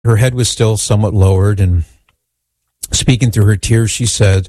her head was still somewhat lowered, and speaking through her tears, she said,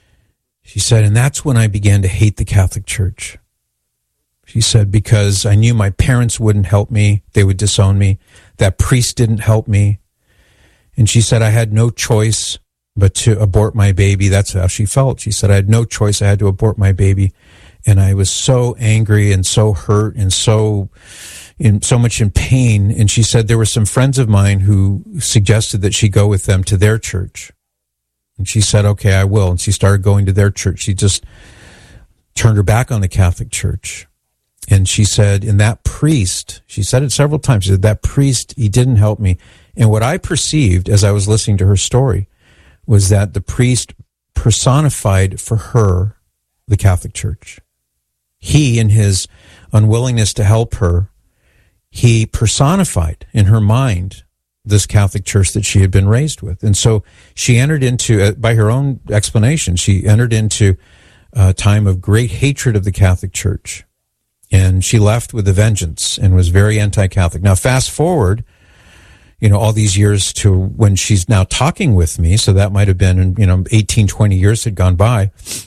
and that's when I began to hate the Catholic Church. She said, because I knew my parents wouldn't help me. They would disown me. That priest didn't help me. And she said, I had no choice but to abort my baby. That's how she felt. She said, I had no choice. I had to abort my baby. And I was so angry and so hurt and so much in pain. And she said there were some friends of mine who suggested that she go with them to their church. And she said, okay, I will. And she started going to their church. She just turned her back on the Catholic Church. And she said, and that priest, she said it several times, she said, that priest, he didn't help me. And what I perceived as I was listening to her story was that the priest personified for her the Catholic Church. He, in his unwillingness to help her, he personified in her mind this Catholic Church that she had been raised with. And so she entered into, by her own explanation, she entered into a time of great hatred of the Catholic Church. And she left with a vengeance and was very anti-Catholic. Now, fast forward, all these years to when she's now talking with me. So that might have been, 18, 20 years had gone by.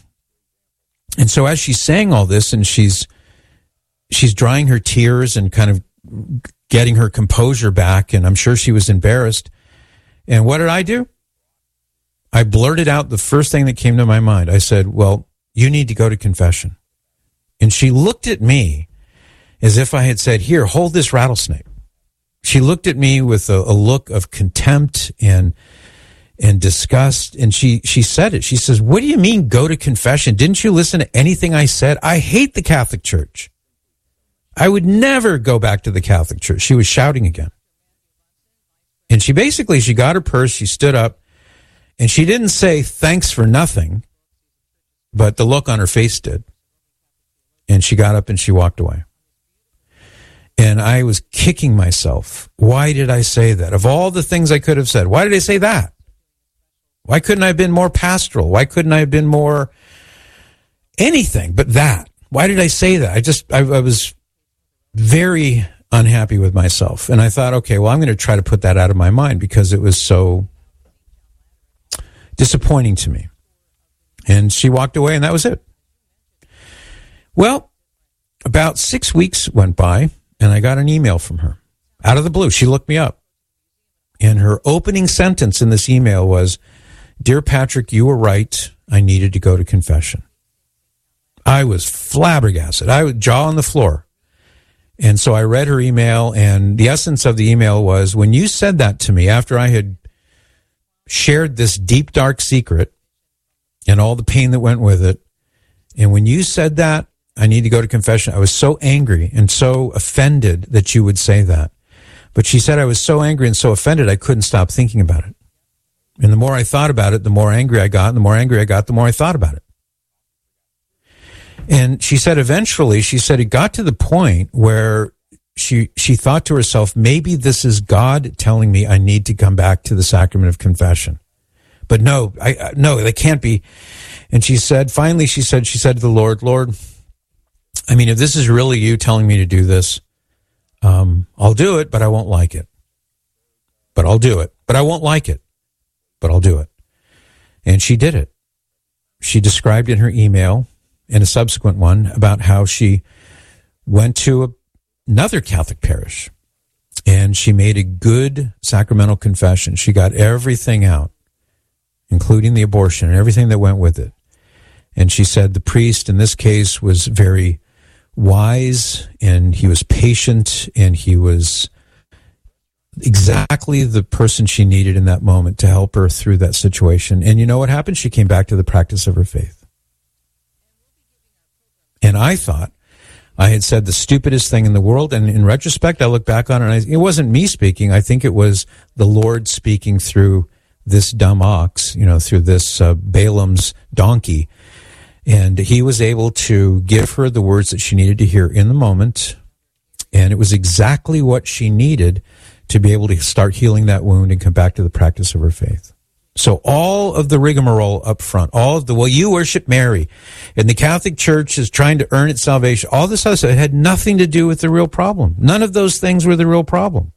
And so as she's saying all this and she's drying her tears and kind of getting her composure back, and I'm sure she was embarrassed. And what did I do? I blurted out the first thing that came to my mind. I said, well, you need to go to confession. And she looked at me as if I had said, here, hold this rattlesnake. She looked at me with a look of contempt and disgust. And she said it. She says, what do you mean go to confession? Didn't you listen to anything I said? I hate the Catholic Church. I would never go back to the Catholic Church. She was shouting again. And she got her purse, she stood up, and she didn't say thanks for nothing, but the look on her face did. And she got up and she walked away. And I was kicking myself. Why did I say that? Of all the things I could have said, why did I say that? Why couldn't I have been more pastoral? Why couldn't I have been more anything but that? Why did I say that? I was very unhappy with myself. And I thought, okay, well, I'm going to try to put that out of my mind because it was so disappointing to me. And she walked away and that was it. Well, about 6 weeks went by and I got an email from her out of the blue. She looked me up. And her opening sentence in this email was, Dear Patrick, you were right. I needed to go to confession. I was flabbergasted. I was jaw on the floor. And so I read her email, and the essence of the email was, when you said that to me after I had shared this deep, dark secret and all the pain that went with it, and when you said that, I need to go to confession, I was so angry and so offended that you would say that. But she said I was so angry and so offended I couldn't stop thinking about it. And the more I thought about it, the more angry I got, and the more angry I got, the more I thought about it. And she said eventually, it got to the point where she thought to herself, maybe this is God telling me I need to come back to the sacrament of confession. But no, they can't be. And she said to the Lord, I mean, if this is really you telling me to do this, I'll do it, but I won't like it. But I'll do it, but I won't like it. But I'll do it. And she did it. She described in her email, in a subsequent one, about how she went to another Catholic parish and she made a good sacramental confession. She got everything out, including the abortion and everything that went with it. And she said the priest in this case was very wise and he was patient and he was exactly the person she needed in that moment to help her through that situation. And you know what happened? She came back to the practice of her faith. And I thought I had said the stupidest thing in the world. And in retrospect, I look back on it and it wasn't me speaking. I think it was the Lord speaking through this dumb ox, through this Balaam's donkey. And he was able to give her the words that she needed to hear in the moment. And it was exactly what she needed to be able to start healing that wound and come back to the practice of her faith. So all of the rigmarole up front, you worship Mary, and the Catholic Church is trying to earn its salvation, all this other stuff, it had nothing to do with the real problem. None of those things were the real problem.